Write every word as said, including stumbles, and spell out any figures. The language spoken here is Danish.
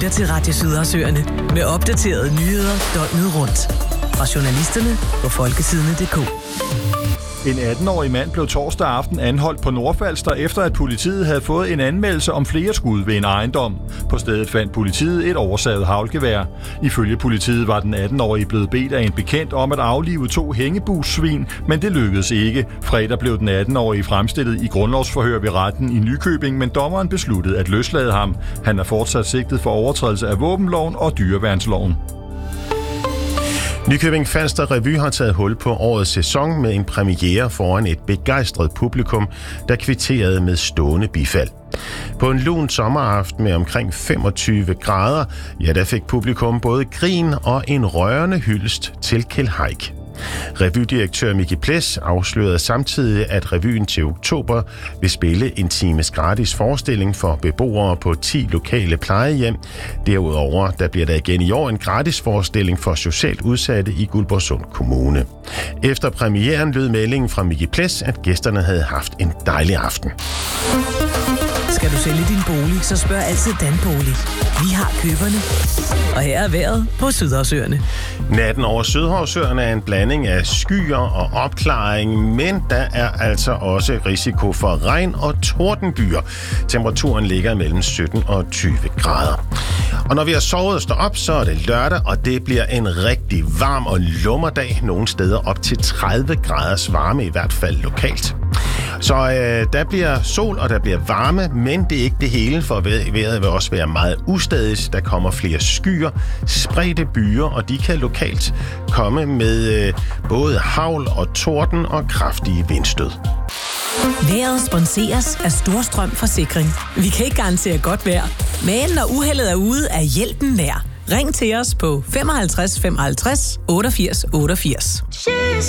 lytter til Radio Sydersøerne med opdaterede nyheder døgnet rundt. Fra journalisterne på folkesidene punktum d k. En atten-årig mand blev torsdag aften anholdt på Nordfalster, efter at politiet havde fået en anmeldelse om flere skud ved en ejendom. På stedet fandt politiet et oversaget haglgevær. Ifølge politiet var den atten-årige blevet bedt af en bekendt om at aflive to hængebussvin, men det lykkedes ikke. Fredag blev den atten-årige fremstillet i grundlovsforhør ved retten i Nykøbing, men dommeren besluttede at løslade ham. Han er fortsat sigtet for overtrædelse af våbenloven og dyreværnsloven. Nykøbing Falster Revy har taget hul på årets sæson med en premiere foran et begejstret publikum, der kvitterede med stående bifald. På en lun sommeraften med omkring femogtyve grader, ja, der fik publikum både grin og en rørende hyldest til Kjeld Haik. Revydirektør Micke Ples afslørede samtidig, at revyen til oktober vil spille en times gratis forestilling for beboere på ti lokale plejehjem. Derudover der bliver der igen i år en gratis forestilling for socialt udsatte i Guldborgsund Kommune. Efter premieren lød meldingen fra Micke Ples, at gæsterne havde haft en dejlig aften. Skal du sælge din bolig, så spørg altid Danbolig. Vi har køberne. Og her er vejret på Sydersøerne. Natten over Sydhavsøerne er en blanding af skyer og opklaring, men der er altså også risiko for regn og tordenbyer. Temperaturen ligger mellem sytten og tyve grader. Og når vi har sovet og står op, så er det lørdag, og det bliver en rigtig varm og lummerdag. Nogle steder op til tredive graders varme, i hvert fald lokalt. Så øh, der bliver sol, og der bliver varme, men det er ikke det hele, for vejret vil også være meget ustadigt. Der kommer flere skyer, spredte byer, og de kan lokalt komme med øh, både hagl og torden og kraftige vindstød. Vejret sponseres af Storstrøm Forsikring. Vi kan ikke garantere godt vejr, men når uheldet er ude, er hjælpen nær. Ring til os på femoghalvtreds femoghalvtreds otteogfirs otteogfirs.